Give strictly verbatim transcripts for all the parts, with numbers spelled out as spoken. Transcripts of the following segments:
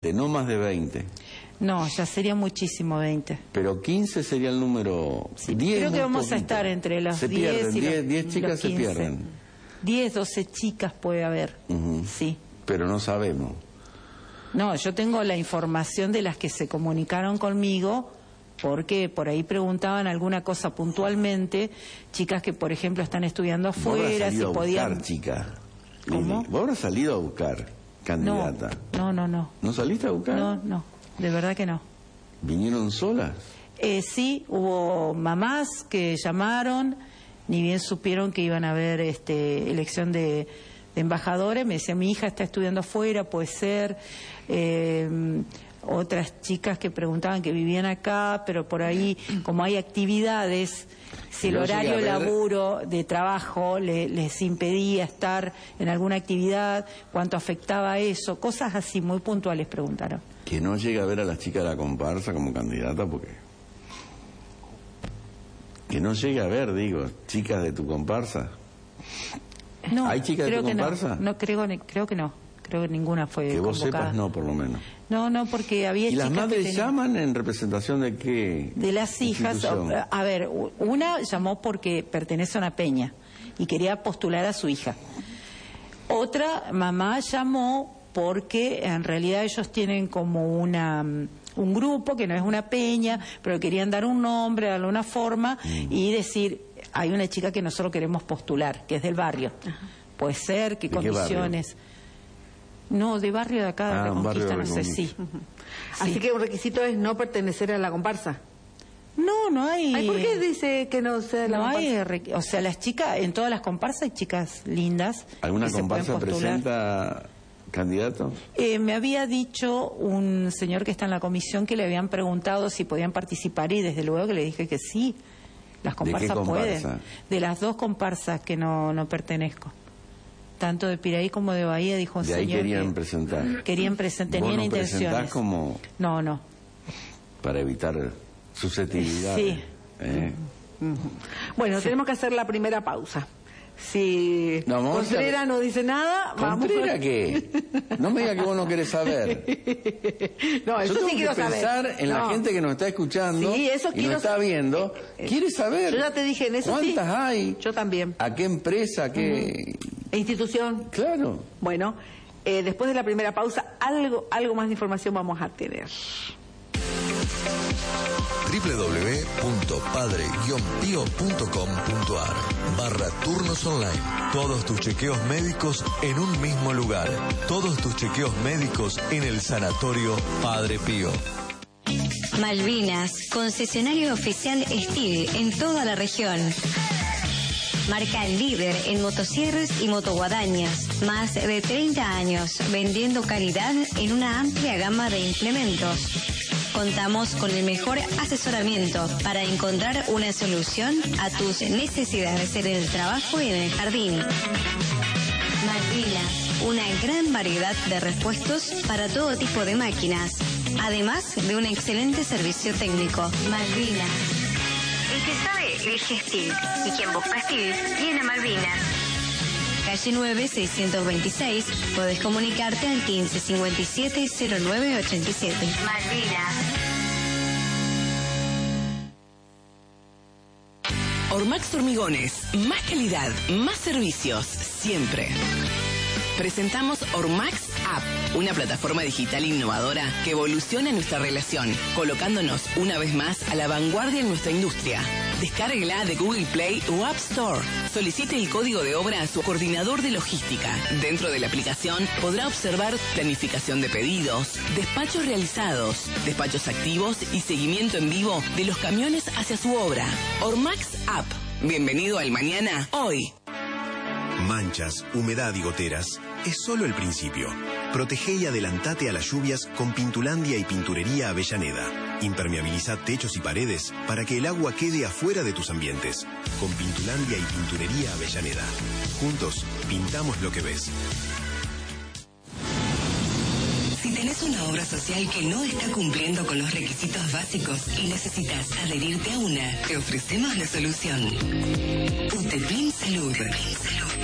veinte, no más de veinte. No, ya sería muchísimo veinte. Pero quince sería el número... Sí, diez creo que vamos poquito. a estar entre los se diez pierden, y diez, los, diez chicas los se pierden. diez, doce chicas puede haber, Uh-huh. sí. Pero no sabemos. No, yo tengo la información de las que se comunicaron conmigo, porque por ahí preguntaban alguna cosa puntualmente, chicas que por ejemplo están estudiando afuera, si a podían... buscar, chica. ¿Cómo? Vos habrás salido a buscar, candidata. No, no, no. ¿No saliste a buscar? No, no, de verdad que no. ¿Vinieron solas? Eh, sí, hubo mamás que llamaron, ni bien supieron que iban a haber este, elección de, de embajadores, me decía, mi hija está estudiando afuera, puede ser... Eh, otras chicas que preguntaban que vivían acá, pero por ahí, como hay actividades, si el No horario de llega a ver- laburo, de trabajo, le- les impedía estar en alguna actividad, cuánto afectaba eso, cosas así muy puntuales preguntaron. Que no llega a ver a las chicas de la comparsa como candidata, porque... Que no llegue a ver, digo, chicas de tu comparsa. No, ¿Hay chicas de creo tu que comparsa? No, no creo, ni- creo que no, creo que ninguna fue Que vos convocada. sepas, no, por lo menos. No, no, porque había ¿Y las chicas que madres tenían- llaman en representación de qué? de las hijas. institución? A ver, u- una llamó porque pertenece a una peña y quería postular a su hija. Otra mamá llamó porque en realidad ellos tienen como una mm, un grupo que no es una peña, pero querían dar un nombre, darle una forma Mm. y decir, hay una chica que nosotros queremos postular, que es del barrio. Puede ser, qué ¿De qué condiciones. No, de barrio de acá, de Ah, un barrio Reconquista, de no sé, sí. Reconquista. Sí. Así que un requisito es no pertenecer a la comparsa. No, no hay... Ay, ¿por qué dice que no sea de la No comparsa? hay, requ- o sea, las chicas, en todas las comparsas hay chicas lindas. ¿Alguna que se pueden comparsa postular. presenta candidatos? Eh, me había dicho un señor que está en la comisión que le habían preguntado si podían participar y desde luego que le dije que sí. Las ¿De qué comparsas comparsa? pueden. De las dos comparsas que no, no pertenezco. Tanto de Piraí como de Bahía, dijo un De ahí señor. querían que presentar. Querían presentar, ¿Vos tenían no presentás intenciones. como No, no. para evitar susceptibilidades? Sí. ¿Eh? Bueno, tenemos que hacer la primera pausa. Si No, vamos a Contreras hacer- no dice nada, vamos. ¿Contreras qué? No me diga que vos no querés saber. No, eso Yo tengo sí quiero que saber. pensar en la No. gente que nos está escuchando Sí, eso y quiero nos está saber. viendo. ¿Quiere saber? Yo ya te dije en eso sí. ¿Cuántas hay? Yo también. ¿A qué empresa? ¿A qué...? ¿E institución? Claro. Bueno, eh, después de la primera pausa, algo, algo más de información vamos a tener. w w w punto padre guion pío punto com punto a r barra turnos online. Todos tus chequeos médicos en un mismo lugar. Todos tus chequeos médicos en el Sanatorio Padre Pío. Malvinas, concesionario oficial Steel en toda la región. Marca líder en motosierras y motoguadañas. Más de treinta años vendiendo calidad en una amplia gama de implementos. Contamos con el mejor asesoramiento para encontrar una solución a tus necesidades en el trabajo y en el jardín. Malvinas, una gran variedad de repuestos para todo tipo de máquinas, además de un excelente servicio técnico. Malvinas. El que sabe, elige Steel. Y quien busca Steel, viene a Malvinas. Calle nueve, seiscientos veintiséis. Podés comunicarte al quince cincuenta y siete cero nueve ochenta y siete. Malvinas. Ormax Hormigones, más calidad, más servicios, siempre. Presentamos Ormax App, una plataforma digital innovadora que evoluciona nuestra relación, colocándonos una vez más a la vanguardia en nuestra industria. Descárguela de Google Play o App Store. Solicite el código de obra a su coordinador de logística. Dentro de la aplicación podrá observar planificación de pedidos, despachos realizados, despachos activos y seguimiento en vivo de los camiones hacia su obra. Ormax App. Bienvenido al mañana, hoy. Manchas, humedad y goteras es solo el principio. Protege y adelantate a las lluvias con Pintulandia y Pinturería Avellaneda. Impermeabiliza techos y paredes para que el agua quede afuera de tus ambientes. Con Pintulandia y Pinturería Avellaneda. Juntos, pintamos lo que ves. Si tenés una obra social que no está cumpliendo con los requisitos básicos y necesitas adherirte a una, te ofrecemos la solución. UTEPLIN Salud.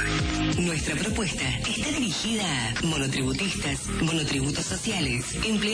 Nuestra propuesta está dirigida a monotributistas, monotributos sociales, empleados